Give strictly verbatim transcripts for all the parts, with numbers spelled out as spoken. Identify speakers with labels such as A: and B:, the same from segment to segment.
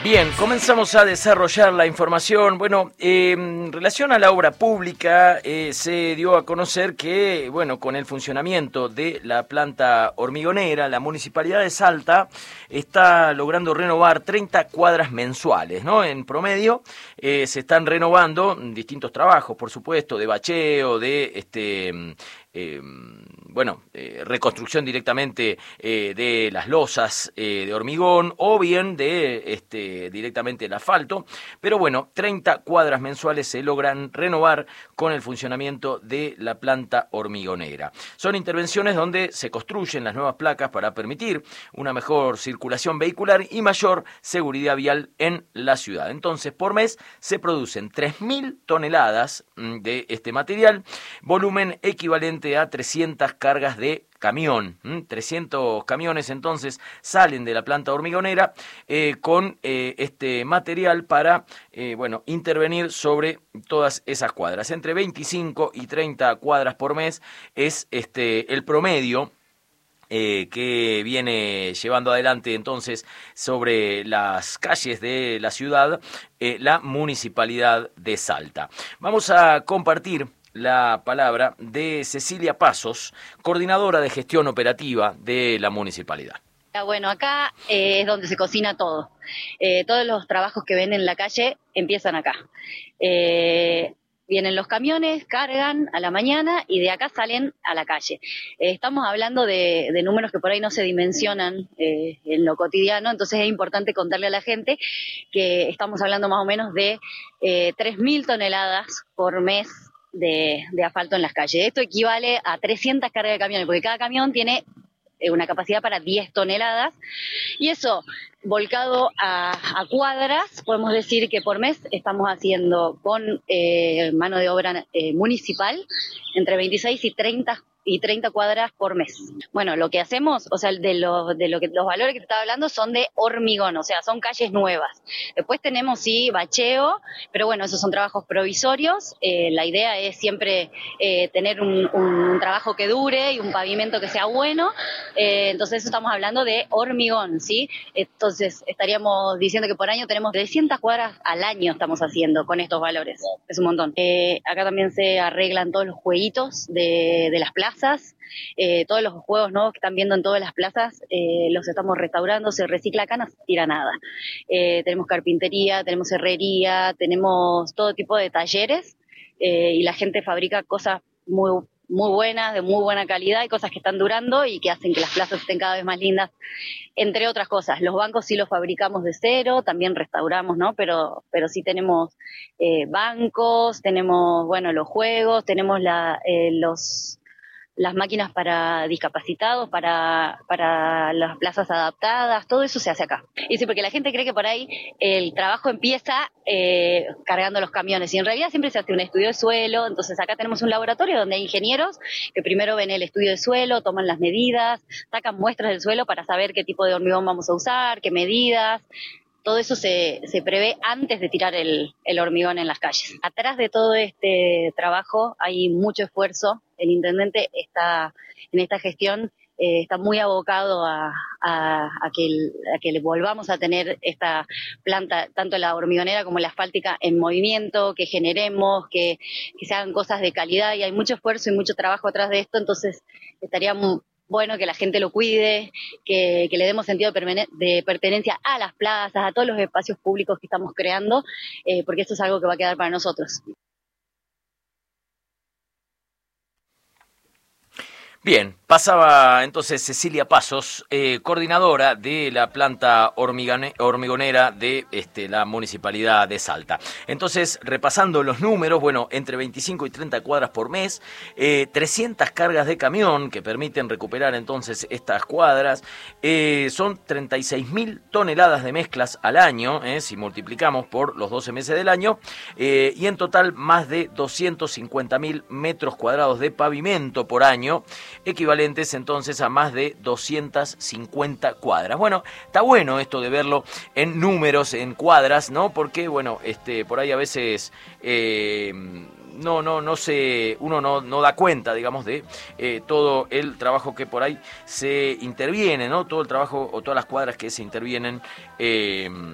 A: Bien, comenzamos a desarrollar la información. Bueno, eh, en relación a la obra pública, eh, se dio a conocer que, bueno, con el funcionamiento de la planta hormigonera, la Municipalidad de Salta está logrando renovar treinta cuadras mensuales, ¿no? En promedio eh, se están renovando distintos trabajos, por supuesto, de bacheo, de este... Eh, bueno, eh, reconstrucción directamente eh, de las losas eh, de hormigón o bien de este, directamente el asfalto, pero bueno, treinta cuadras mensuales se logran renovar con el funcionamiento de la planta hormigonera. Son intervenciones donde se construyen las nuevas placas para permitir una mejor circulación vehicular y mayor seguridad vial en la ciudad. Entonces, por mes se producen tres mil toneladas de este material, volumen equivalente a trescientas cargas de camión. trescientos camiones entonces salen de la planta hormigonera eh, con eh, este material para eh, bueno, intervenir sobre todas esas cuadras. Entre veinticinco y treinta cuadras por mes es este el promedio Eh, que viene llevando adelante entonces sobre las calles de la ciudad eh, la Municipalidad de Salta. Vamos a compartir la palabra de Cecilia Pasos, coordinadora de gestión operativa de la municipalidad.
B: Bueno, acá eh, es donde se cocina todo. Eh, todos los trabajos que ven en la calle empiezan acá. Eh, Vienen los camiones, cargan a la mañana y de acá salen a la calle. Eh, estamos hablando de, de números que por ahí no se dimensionan eh, en lo cotidiano, entonces es importante contarle a la gente que estamos hablando más o menos de eh, tres mil toneladas por mes de, de asfalto en las calles. Esto equivale a trescientas cargas de camiones, porque cada camión tiene una capacidad para diez toneladas, y eso volcado a, a cuadras, podemos decir que por mes estamos haciendo con eh, mano de obra eh, municipal entre veintiséis y treinta y treinta cuadras por mes. Bueno, lo que hacemos, o sea, de, lo, de lo que los valores que te estaba hablando son de hormigón, o sea, son calles nuevas. Después tenemos, sí, bacheo, pero bueno, esos son trabajos provisorios. Eh, la idea es siempre eh, tener un, un trabajo que dure y un pavimento que sea bueno. Eh, entonces, eso estamos hablando de hormigón, ¿sí? Entonces, estaríamos diciendo que por año tenemos trescientas cuadras al año estamos haciendo con estos valores. Es un montón. Eh, acá también se arreglan todos los jueguitos de, de las plazas. Eh, todos los juegos nuevos que están viendo en todas las plazas eh, los estamos restaurando, se recicla acá, no se tira nada. Eh, tenemos carpintería, tenemos herrería, tenemos todo tipo de talleres eh, y la gente fabrica cosas muy, muy buenas, de muy buena calidad y cosas que están durando y que hacen que las plazas estén cada vez más lindas, entre otras cosas. Los bancos sí los fabricamos de cero, también restauramos, ¿no? Pero, pero sí tenemos eh, bancos, tenemos, bueno, los juegos, tenemos la, eh, los... las máquinas para discapacitados, para, para las plazas adaptadas, todo eso se hace acá. Y sí, porque la gente cree que por ahí el trabajo empieza eh, cargando los camiones, y en realidad siempre se hace un estudio de suelo. Entonces acá tenemos un laboratorio donde hay ingenieros que primero ven el estudio de suelo, toman las medidas, sacan muestras del suelo para saber qué tipo de hormigón vamos a usar, qué medidas. Todo eso se, se prevé antes de tirar el, el hormigón en las calles. Atrás de todo este trabajo hay mucho esfuerzo. El intendente está en esta gestión, eh, está muy abocado a, a, a, que el, a que volvamos a tener esta planta, tanto la hormigonera como la asfáltica, en movimiento, que generemos, que, que se hagan cosas de calidad, y hay mucho esfuerzo y mucho trabajo atrás de esto. Entonces estaría muy bueno que la gente lo cuide, que, que le demos sentido de, de pertenencia a las plazas, a todos los espacios públicos que estamos creando, eh, porque esto es algo que va a quedar para nosotros.
A: Bien, pasaba entonces Cecilia Pasos, eh, coordinadora de la planta hormigone, hormigonera de este, la Municipalidad de Salta. Entonces, repasando los números, bueno, entre veinticinco y treinta cuadras por mes, eh, trescientas cargas de camión que permiten recuperar entonces estas cuadras, eh, son treinta y seis mil toneladas de mezclas al año, eh, si multiplicamos por los doce meses del año, eh, y en total más de doscientos cincuenta mil metros cuadrados de pavimento por año, equivalentes entonces a más de doscientas cincuenta cuadras. Bueno, está bueno esto de verlo en números, en cuadras, ¿no? Porque, bueno, este, por ahí a veces eh, no, no, no se, uno no, no da cuenta, digamos, de eh, todo el trabajo que por ahí se interviene, ¿no? Todo el trabajo o todas las cuadras que se intervienen eh,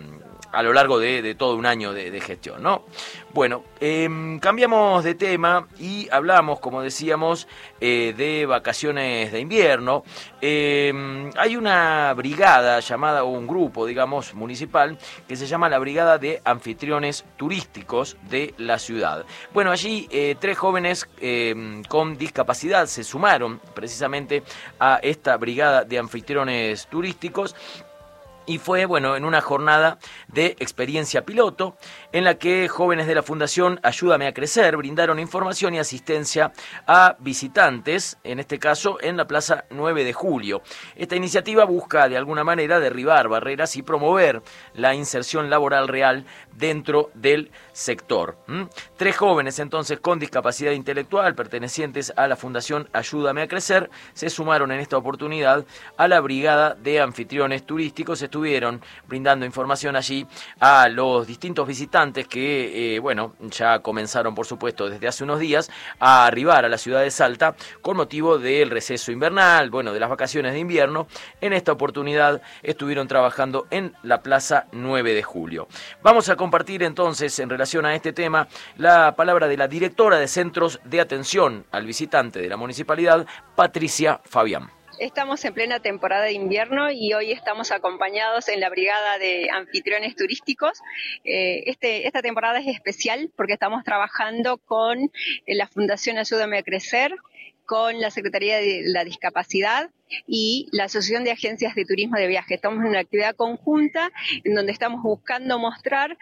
A: a lo largo de, de todo un año de, de gestión, ¿no? Bueno, eh, cambiamos de tema y hablamos, como decíamos, eh, de vacaciones de invierno. Eh, hay una brigada llamada, o un grupo, digamos, municipal, que se llama la Brigada de Anfitriones Turísticos de la ciudad. Bueno, allí eh, tres jóvenes eh, con discapacidad se sumaron precisamente a esta Brigada de Anfitriones Turísticos. Y fue, bueno, en una jornada de experiencia piloto en la que jóvenes de la Fundación Ayúdame a Crecer brindaron información y asistencia a visitantes, en este caso en la Plaza nueve de julio. Esta iniciativa busca de alguna manera derribar barreras y promover la inserción laboral real dentro del sector. ¿Mm? Tres jóvenes entonces con discapacidad intelectual pertenecientes a la Fundación Ayúdame a Crecer se sumaron en esta oportunidad a la Brigada de Anfitriones Turísticos. Estuvieron brindando información allí a los distintos visitantes que, eh, bueno, ya comenzaron, por supuesto, desde hace unos días a arribar a la ciudad de Salta con motivo del receso invernal, bueno, de las vacaciones de invierno. En esta oportunidad estuvieron trabajando en la Plaza nueve de julio. Vamos a compartir entonces, en relación a este tema, la palabra de la directora de Centros de Atención al Visitante de la Municipalidad, Patricia Fabián.
C: Estamos en plena temporada de invierno y hoy estamos acompañados en la Brigada de Anfitriones Turísticos. Eh, este, esta temporada es especial porque estamos trabajando con eh, la Fundación Ayúdame a Crecer, con la Secretaría de la Discapacidad y la Asociación de Agencias de Turismo de Viaje. Estamos en una actividad conjunta en donde estamos buscando mostrar,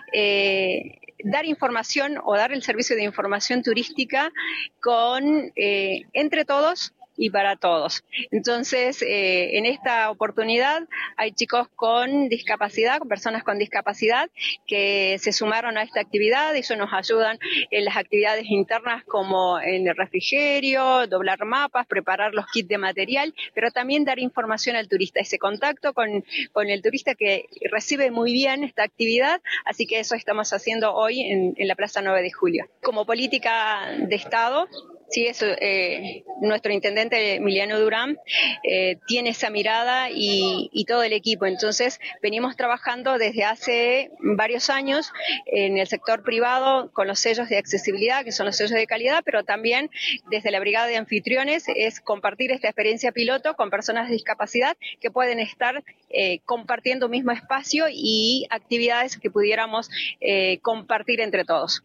C: eh, dar información o dar el servicio de información turística con eh, entre todos y para todos. Entonces, eh, en esta oportunidad hay chicos con discapacidad, con personas con discapacidad que se sumaron a esta actividad y eso nos ayudan en las actividades internas como en el refrigerio, doblar mapas, preparar los kits de material, pero también dar información al turista, ese contacto con, con el turista que recibe muy bien esta actividad, así que eso estamos haciendo hoy en, en la Plaza nueve de julio. Como política de Estado, sí, eso, eh, nuestro intendente Emiliano Durán eh, tiene esa mirada y, y todo el equipo. Entonces, venimos trabajando desde hace varios años en el sector privado con los sellos de accesibilidad, que son los sellos de calidad, pero también desde la Brigada de Anfitriones es compartir esta experiencia piloto con personas de discapacidad que pueden estar eh, compartiendo un mismo espacio y actividades que pudiéramos eh, compartir entre todos.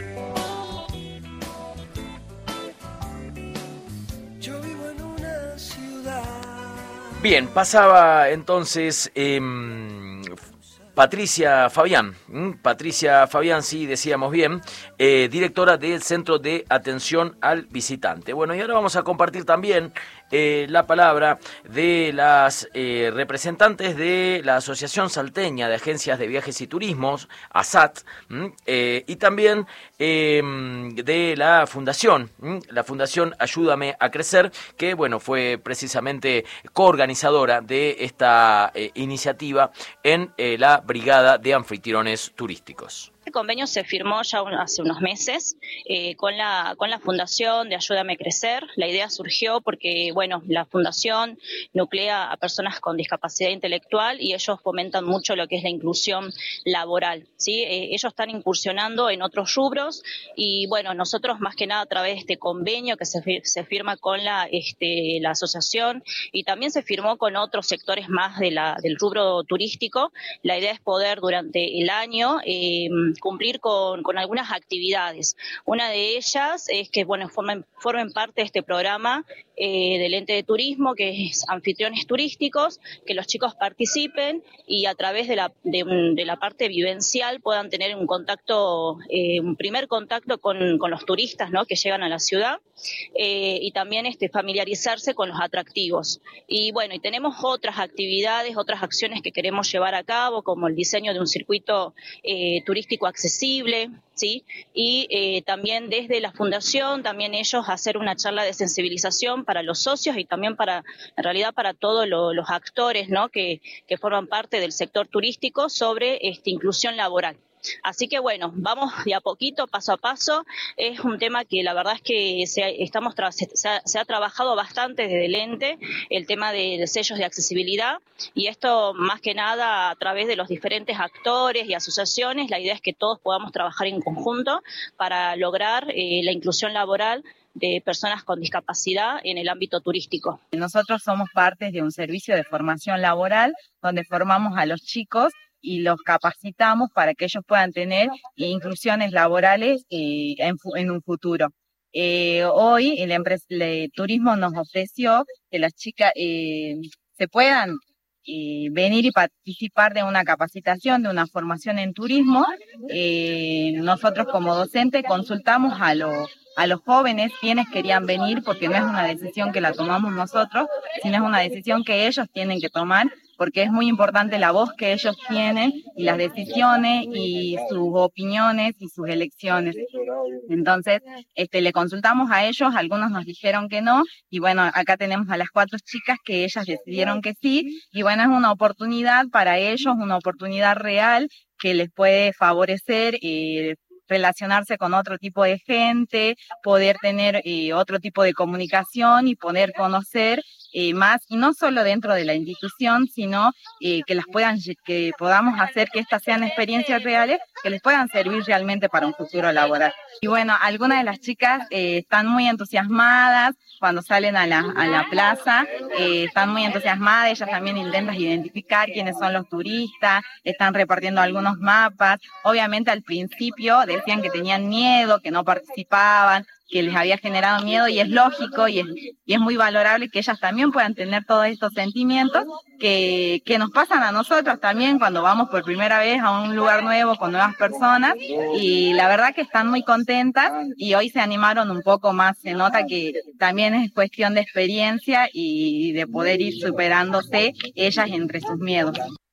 A: Bien, pasaba entonces eh, Patricia Fabián, ¿m? Patricia Fabián, sí, decíamos bien, eh, directora del Centro de Atención al Visitante. Bueno, y ahora vamos a compartir también eh, la palabra de las eh, representantes de la Asociación Salteña de Agencias de Viajes y Turismos, ASAT, eh, y también eh, de la Fundación, ¿m? la Fundación Ayúdame a Crecer, que bueno, fue precisamente coorganizadora de esta eh, iniciativa en eh, la Brigada de Anfitriones Turísticos.
D: Este convenio se firmó ya un, hace unos meses eh, con la con la Fundación de Ayúdame a Crecer. La idea surgió porque, bueno, la Fundación nuclea a personas con discapacidad intelectual y ellos fomentan mucho lo que es la inclusión laboral, ¿sí? Eh, ellos están incursionando en otros rubros y, bueno, nosotros más que nada a través de este convenio que se, se firma con la, este, la asociación y también se firmó con otros sectores más de la, del rubro turístico. La idea es poder durante el año eh, cumplir con, con algunas actividades. Una de ellas es que, bueno, formen, formen parte de este programa eh, del ente de turismo, que es Anfitriones Turísticos, que los chicos participen y a través de la, de, de la parte vivencial puedan tener un contacto, eh, un primer contacto con, con los turistas, ¿no?, que llegan a la ciudad eh, y también este, familiarizarse con los atractivos. Y bueno, y tenemos otras actividades, otras acciones que queremos llevar a cabo, como el diseño de un circuito eh, turístico accesible, ¿sí? Y eh, también desde la Fundación, también ellos hacer una charla de sensibilización para los socios y también para, en realidad, para todos lo, los actores, ¿no?, que, que forman parte del sector turístico sobre esta inclusión laboral. Así que bueno, vamos de a poquito, paso a paso. Es un tema que la verdad es que se, estamos tra- se, se ha, se ha trabajado bastante desde el ente, el tema de, de sellos de accesibilidad, y esto más que nada a través de los diferentes actores y asociaciones. La idea es que todos podamos trabajar en conjunto para lograr eh, la inclusión laboral de personas con discapacidad en el ámbito turístico.
E: Nosotros somos parte de un servicio de formación laboral donde formamos a los chicos y los capacitamos para que ellos puedan tener inclusiones laborales eh, en, en un futuro. Eh, hoy el, el turismo nos ofreció que las chicas eh, se puedan eh, venir y participar de una capacitación, de una formación en turismo. Eh, nosotros como docentes consultamos a los a los jóvenes quienes querían venir, porque no es una decisión que la tomamos nosotros, sino es una decisión que ellos tienen que tomar, porque es muy importante la voz que ellos tienen y las decisiones y sus opiniones y sus elecciones. Entonces, este, le consultamos a ellos, algunos nos dijeron que no, y bueno, acá tenemos a las cuatro chicas que ellas decidieron que sí, y bueno, es una oportunidad para ellos, una oportunidad real que les puede favorecer eh, relacionarse con otro tipo de gente, poder tener eh, otro tipo de comunicación y poder conocer eh, más, y no solo dentro de la institución, sino eh, que las puedan, que podamos hacer que estas sean experiencias reales, que les puedan servir realmente para un futuro laboral. Y bueno, algunas de las chicas eh, están muy entusiasmadas cuando salen a la, a la plaza, eh, están muy entusiasmadas, ellas también intentan identificar quiénes son los turistas, están repartiendo algunos mapas. Obviamente al principio decían que tenían miedo, que no participaban, que les había generado miedo, y es lógico y es, y es muy valorable que ellas también puedan tener todos estos sentimientos que, que nos pasan a nosotros también cuando vamos por primera vez a un lugar nuevo con nuevas personas, y la verdad que están muy contentas y hoy se animaron un poco más. Se nota que también es cuestión de experiencia y de poder ir superándose ellas entre sus miedos.